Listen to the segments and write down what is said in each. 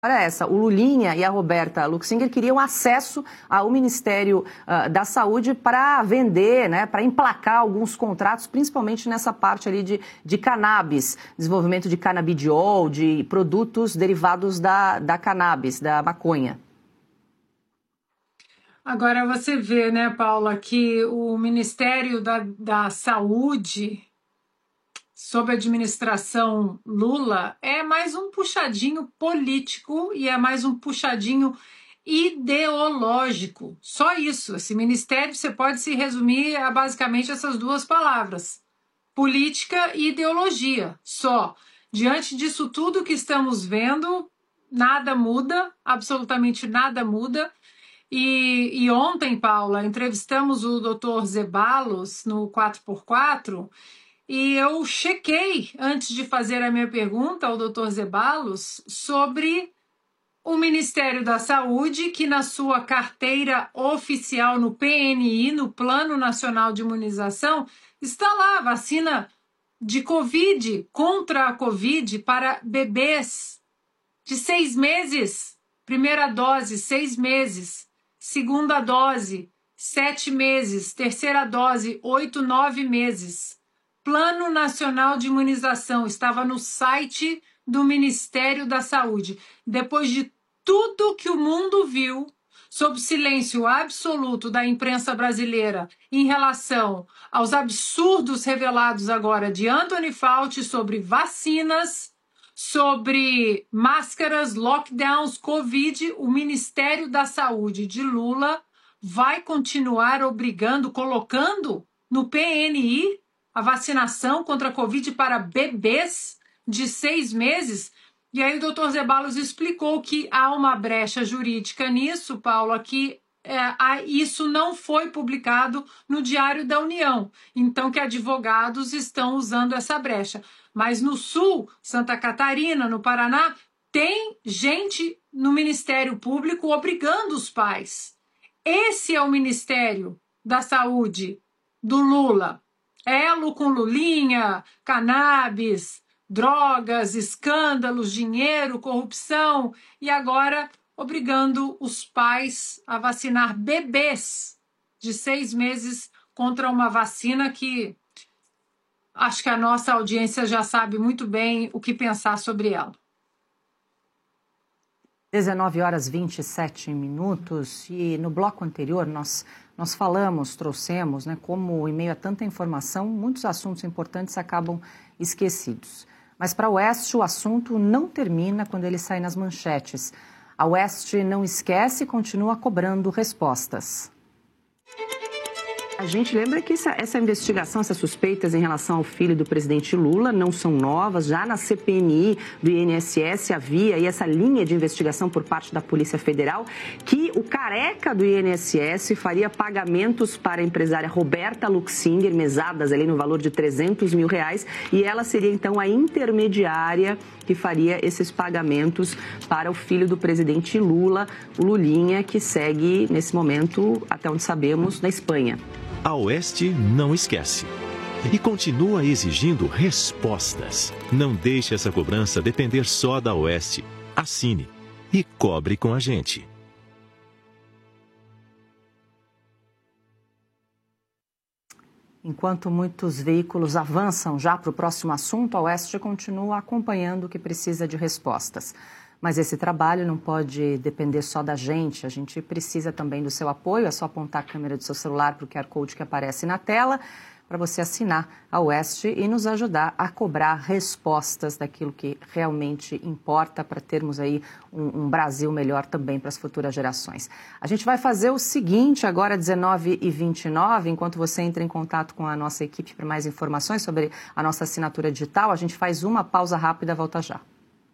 Olha essa, o Lulinha e a Roberta Luxinger queriam acesso ao Ministério da Saúde para vender, né, para emplacar alguns contratos, principalmente nessa parte ali de cannabis, desenvolvimento de canabidiol, de produtos derivados da cannabis, da maconha. Agora você vê, né, Paula, que o Ministério da Saúde, sob a administração Lula, é mais um puxadinho político e é mais um puxadinho ideológico. Só isso. Esse ministério você pode se resumir a basicamente essas duas palavras: política e ideologia. Só. Diante disso tudo que estamos vendo, nada muda, absolutamente nada muda. E ontem, Paula, entrevistamos o Dr. Zeballos no 4x4 e eu chequei, antes de fazer a minha pergunta ao Dr. Zeballos, sobre o Ministério da Saúde, que na sua carteira oficial no PNI, no Plano Nacional de Imunização, está lá a vacina de Covid, contra a Covid, para bebês de 6 meses. Primeira dose, 6 meses. Segunda dose, 7 meses. Terceira dose, 8, 9 meses. Plano Nacional de Imunização estava no site do Ministério da Saúde. Depois de tudo que o mundo viu, sob silêncio absoluto da imprensa brasileira em relação aos absurdos revelados agora de Anthony Fauci sobre vacinas, sobre máscaras, lockdowns, Covid, o Ministério da Saúde de Lula vai continuar obrigando, colocando no PNI a vacinação contra a Covid para bebês de 6 meses. E aí o doutor Zeballos explicou que há uma brecha jurídica nisso, Paulo, que isso não foi publicado no Diário da União. Então, que advogados estão usando essa brecha. Mas no Sul, Santa Catarina, no Paraná, tem gente no Ministério Público obrigando os pais. Esse é o Ministério da Saúde do Lula. Elo com Lulinha, cannabis, drogas, escândalos, dinheiro, corrupção e agora obrigando os pais a vacinar bebês de 6 meses contra uma vacina que acho que a nossa audiência já sabe muito bem o que pensar sobre ela. 19h27 e no bloco anterior nós trouxemos, né, como em meio a tanta informação, muitos assuntos importantes acabam esquecidos. Mas para a Oeste o assunto não termina quando ele sai nas manchetes. A Oeste não esquece e continua cobrando respostas. A gente lembra que essa investigação, essas suspeitas em relação ao filho do presidente Lula não são novas. Já na CPMI do INSS havia aí essa linha de investigação por parte da Polícia Federal que o careca do INSS faria pagamentos para a empresária Roberta Luxinger, mesadas ali no valor de R$300 mil, e ela seria então a intermediária que faria esses pagamentos para o filho do presidente Lula, o Lulinha, que segue nesse momento, até onde sabemos, na Espanha. A Oeste não esquece e continua exigindo respostas. Não deixe essa cobrança depender só da Oeste. Assine e cobre com a gente. Enquanto muitos veículos avançam já para o próximo assunto, a Oeste continua acompanhando o que precisa de respostas. Mas esse trabalho não pode depender só da gente, a gente precisa também do seu apoio. É só apontar a câmera do seu celular para o QR Code que aparece na tela, para você assinar a Oeste e nos ajudar a cobrar respostas daquilo que realmente importa para termos aí um Brasil melhor também para as futuras gerações. A gente vai fazer o seguinte agora, 19h29, enquanto você entra em contato com a nossa equipe para mais informações sobre a nossa assinatura digital, a gente faz uma pausa rápida, volta já.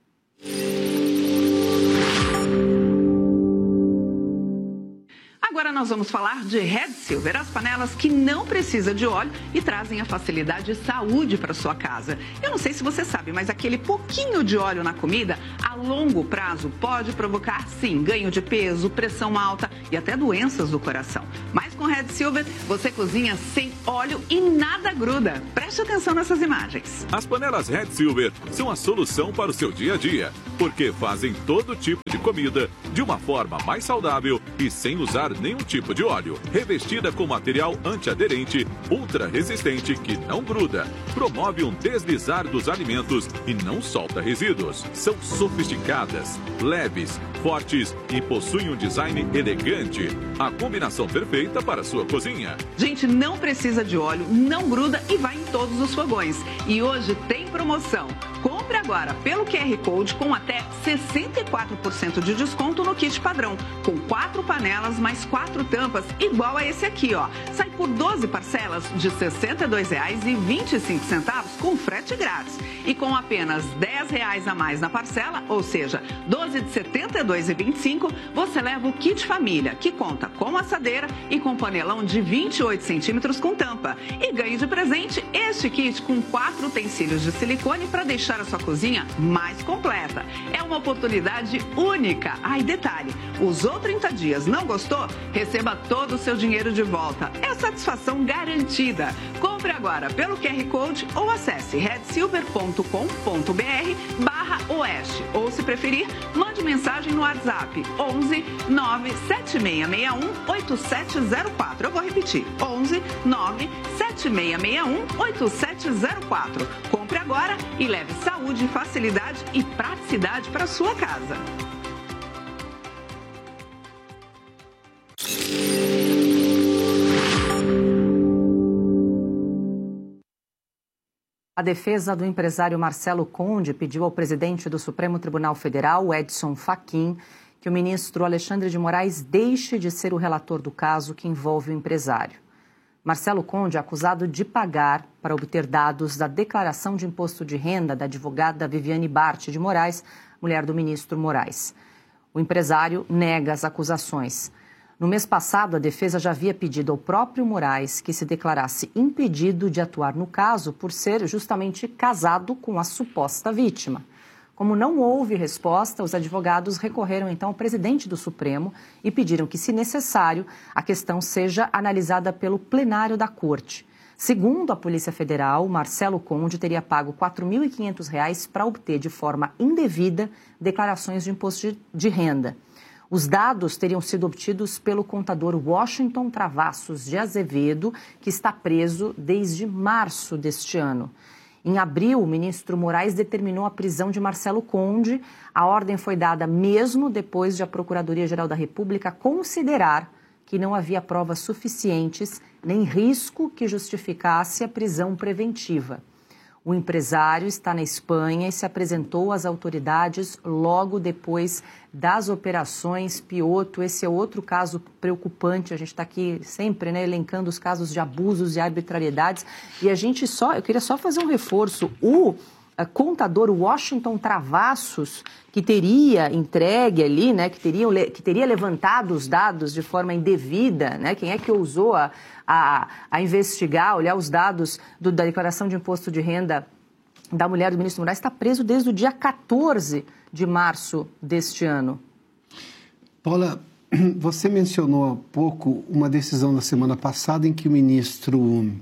Agora nós vamos falar de Red Silver, as panelas que não precisam de óleo e trazem a facilidade e saúde para sua casa. Eu não sei se você sabe, mas aquele pouquinho de óleo na comida, a longo prazo, pode provocar, sim, ganho de peso, pressão alta e até doenças do coração. Mas com Red Silver, você cozinha sem óleo e nada gruda. Preste atenção nessas imagens. As panelas Red Silver são a solução para o seu dia a dia, porque fazem todo tipo de comida de uma forma mais saudável e sem usar nenhum tipo de óleo. Revestida com material antiaderente, ultra resistente que não gruda, promove um deslizar dos alimentos e não solta resíduos. São sofisticadas, leves, fortes e possuem um design elegante. A combinação perfeita para a sua cozinha. Gente, não precisa de óleo, não gruda e vai em todos os fogões. E hoje tem promoção. Compre agora pelo QR Code com até 64% de desconto no kit padrão, com 4 panelas mais 4 tampas, igual a esse aqui, ó. Sai por 12 parcelas de R$ 62,25 com frete grátis. E com apenas R$ 10 a mais na parcela, ou seja, 12 de R$ 72,25, você leva o kit família, que conta com assadeira e com panelão de 28 centímetros com tampa. E ganhe de presente este kit com 4 utensílios de silicone para deixar a sua cozinha mais completa. É uma oportunidade única. Ah, e detalhe, usou 30 dias, não gostou? Receba todo o seu dinheiro de volta. É satisfação garantida. Compre agora pelo QR Code ou acesse redsilver.com.br/oeste. Ou, se preferir, mande mensagem no WhatsApp 11 97661 8704. Eu vou repetir, 11 97661 8704. Compre agora e leve saúde, facilidade e praticidade para sua casa. A defesa do empresário Marcelo Conde pediu ao presidente do Supremo Tribunal Federal, Edson Fachin, que o ministro Alexandre de Moraes deixe de ser o relator do caso que envolve o empresário. Marcelo Conde é acusado de pagar para obter dados da declaração de imposto de renda da advogada Viviane Bart de Moraes, mulher do ministro Moraes. O empresário nega as acusações. No mês passado, a defesa já havia pedido ao próprio Moraes que se declarasse impedido de atuar no caso por ser justamente casado com a suposta vítima. Como não houve resposta, os advogados recorreram então ao presidente do Supremo e pediram que, se necessário, a questão seja analisada pelo plenário da Corte. Segundo a Polícia Federal, Marcelo Conde teria pago R$ 4.500 para obter de forma indevida declarações de imposto de renda. Os dados teriam sido obtidos pelo contador Washington Travassos de Azevedo, que está preso desde março deste ano. Em abril, o ministro Moraes determinou a prisão de Marcelo Conde. A ordem foi dada mesmo depois de a Procuradoria-Geral da República considerar que não havia provas suficientes nem risco que justificasse a prisão preventiva. O empresário está na Espanha e se apresentou às autoridades logo depois das operações Pioto. Esse é outro caso preocupante. A gente está aqui sempre, né, elencando os casos de abusos e arbitrariedades. E eu queria só fazer um reforço. O contador Washington Travassos, que teria entregue ali, né, que teria levantado os dados de forma indevida, né, quem é que ousou a investigar, olhar os dados da declaração de imposto de renda da mulher do ministro Moraes, está preso desde o dia 14 de março deste ano. Paula, você mencionou há pouco uma decisão da semana passada em que o ministro...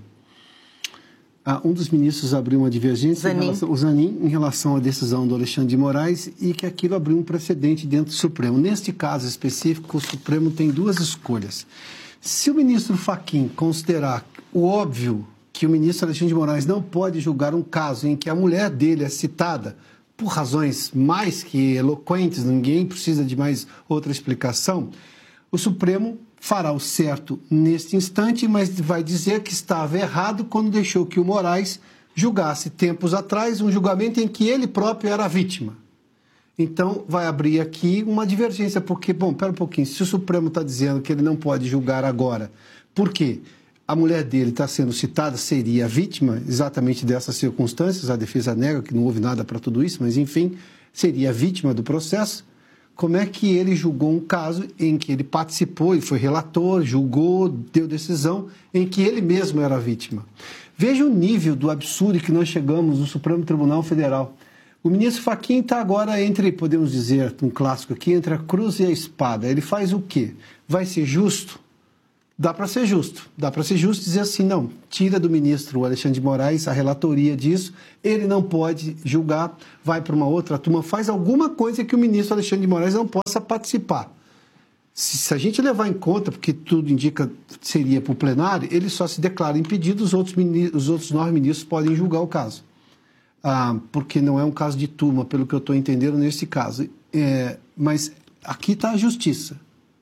um dos ministros abriu uma divergência, o Zanin, em relação à decisão do Alexandre de Moraes e que aquilo abriu um precedente dentro do Supremo. Neste caso específico, o Supremo tem duas escolhas. Se o ministro Fachin considerar o óbvio que o ministro Alexandre de Moraes não pode julgar um caso em que a mulher dele é citada por razões mais que eloquentes, ninguém precisa de mais outra explicação, o Supremo fará o certo neste instante, mas vai dizer que estava errado quando deixou que o Moraes julgasse tempos atrás um julgamento em que ele próprio era a vítima. Então, vai abrir aqui uma divergência, porque, pera um pouquinho, se o Supremo está dizendo que ele não pode julgar agora, por quê? A mulher dele está sendo citada, seria a vítima exatamente dessas circunstâncias, a defesa nega que não houve nada para tudo isso, mas, enfim, seria a vítima do processo. como é que ele julgou um caso em que ele participou, ele foi relator, julgou, deu decisão, em que ele mesmo era vítima. Veja o nível do absurdo que nós chegamos no Supremo Tribunal Federal. O ministro Fachin está agora entre, podemos dizer, um clássico aqui, entre a cruz e a espada. Ele faz o quê? Vai ser justo? Dá para ser justo. Dá para ser justo dizer assim, não, tira do ministro Alexandre de Moraes a relatoria disso, ele não pode julgar, vai para uma outra turma, faz alguma coisa que o ministro Alexandre de Moraes não possa participar. Se a gente levar em conta, porque tudo indica seria para o plenário, ele só se declara impedido, os outros 9 ministros podem julgar o caso. Porque não é um caso de turma, pelo que eu estou entendendo nesse caso. Mas aqui está a justiça,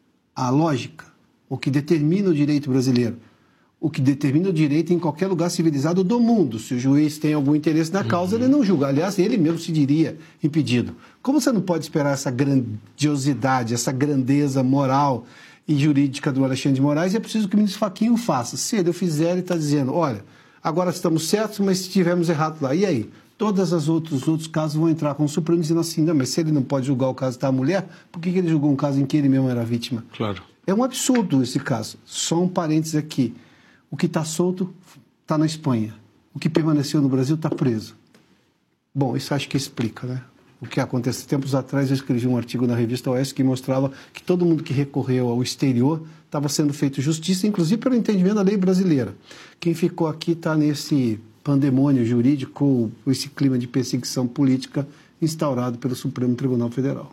a lógica, o que determina o direito brasileiro, o que determina o direito em qualquer lugar civilizado do mundo. Se o juiz tem algum interesse na causa, ele não julga. Aliás, ele mesmo se diria impedido. Como você não pode esperar essa grandiosidade, essa grandeza moral e jurídica do Alexandre de Moraes, é preciso que o ministro Fachin o faça. Se ele o fizer, ele está dizendo, olha, agora estamos certos, mas estivemos errados lá. E aí? Todos os outros casos vão entrar com o Supremo dizendo assim, não, mas se ele não pode julgar o caso da mulher, por que ele julgou um caso em que ele mesmo era vítima? Claro. É um absurdo esse caso. Só um parênteses aqui. O que está solto está na Espanha. O que permaneceu no Brasil está preso. Bom, isso acho que explica, né? O que acontece. Tempos atrás eu escrevi um artigo na revista Oeste que mostrava que todo mundo que recorreu ao exterior estava sendo feito justiça, inclusive pelo entendimento da lei brasileira. Quem ficou aqui está nesse pandemônio jurídico, esse clima de perseguição política instaurado pelo Supremo Tribunal Federal.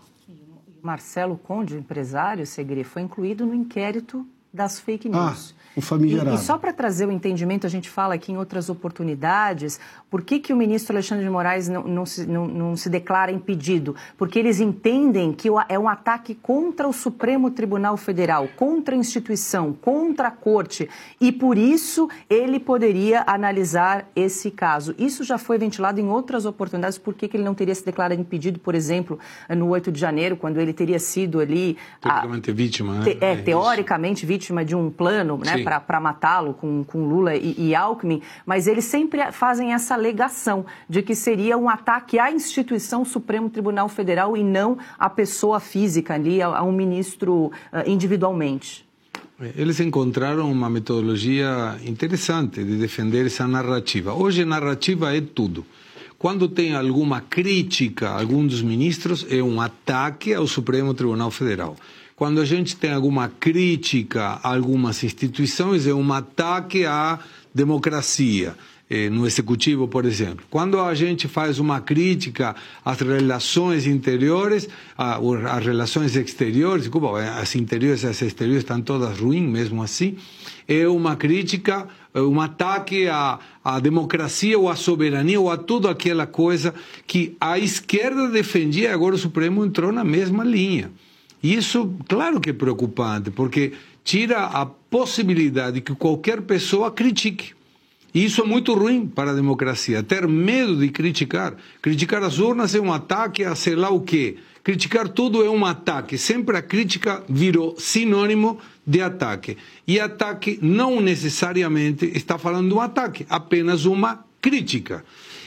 Marcelo Conde, o empresário, Segre, foi incluído no inquérito das fake news. O famigerado. E só para trazer o entendimento, a gente fala aqui em outras oportunidades, por que o ministro Alexandre de Moraes não se declara impedido? Porque eles entendem que é um ataque contra o Supremo Tribunal Federal, contra a instituição, contra a Corte, e por isso ele poderia analisar esse caso. Isso já foi ventilado em outras oportunidades, por que ele não teria se declarado impedido, por exemplo, no 8 de janeiro, quando ele teria sido ali... Teoricamente vítima, né? Teoricamente vítima de um plano, né? Para matá-lo com Lula e Alckmin, mas eles sempre fazem essa alegação de que seria um ataque à instituição Supremo Tribunal Federal e não à pessoa física ali, a um ministro individualmente. Eles encontraram uma metodologia interessante de defender essa narrativa. Hoje, narrativa é tudo. Quando tem alguma crítica a algum dos ministros, é um ataque ao Supremo Tribunal Federal. Quando a gente tem alguma crítica a algumas instituições, é um ataque à democracia, no Executivo, por exemplo. Quando a gente faz uma crítica às relações interiores, às relações exteriores, desculpa, as interiores e as exteriores estão todas ruins mesmo assim, é uma crítica, um ataque à democracia ou à soberania ou a toda aquela coisa que a esquerda defendia e agora o Supremo entrou na mesma linha. Isso, claro que é preocupante, porque tira a possibilidade que qualquer pessoa critique. E isso é muito ruim para a democracia, ter medo de criticar. Criticar as urnas é um ataque a sei lá o quê. Criticar tudo é um ataque. Sempre a crítica virou sinônimo de ataque. E ataque não necessariamente está falando de um ataque, apenas uma crítica.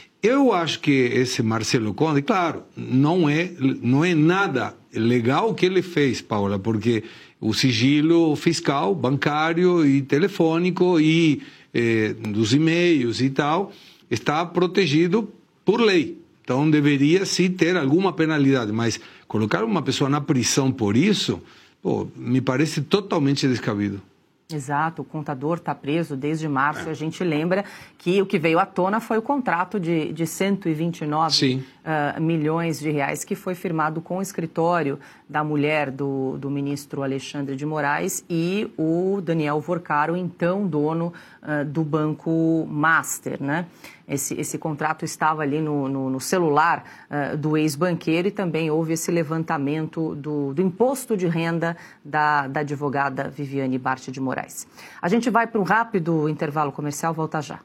Eu acho que esse Marcelo Conde, claro, não é nada legal o que ele fez, Paula, porque o sigilo fiscal, bancário e telefônico e dos e-mails e tal está protegido por lei. Então deveria sim ter alguma penalidade, mas colocar uma pessoa na prisão por isso, me parece totalmente descabido. Exato, o contador está preso desde março. A gente lembra que o que veio à tona foi o contrato de 129 milhões de reais que foi firmado com o escritório da mulher do ministro Alexandre de Moraes e o Daniel Vorcaro, então dono do Banco Master, né? Esse contrato estava ali no celular do ex-banqueiro e também houve esse levantamento do imposto de renda da advogada Viviane Bart de Moraes. A gente vai para um rápido intervalo comercial, volta já.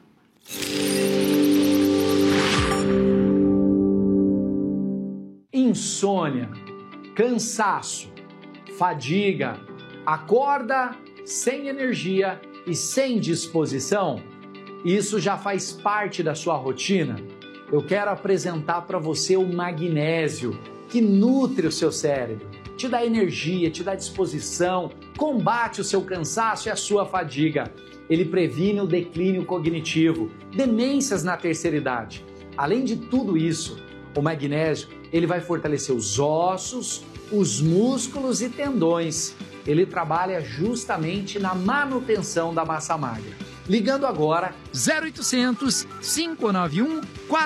Insônia, cansaço, fadiga, acorda sem energia e sem disposição. Isso já faz parte da sua rotina? Eu quero apresentar para você o magnésio, que nutre o seu cérebro, te dá energia, te dá disposição, combate o seu cansaço e a sua fadiga. Ele previne o declínio cognitivo, demências na terceira idade. Além de tudo isso, o magnésio ele vai fortalecer os ossos, os músculos e tendões. Ele trabalha justamente na manutenção da massa magra. Ligando agora 0800 591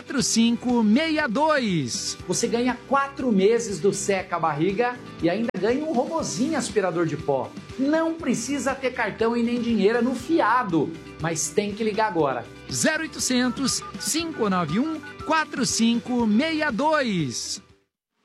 4562. Você ganha 4 meses do Seca Barriga e ainda ganha um robozinho aspirador de pó. Não precisa ter cartão e nem dinheiro no fiado, mas tem que ligar agora. 0800 591 4562.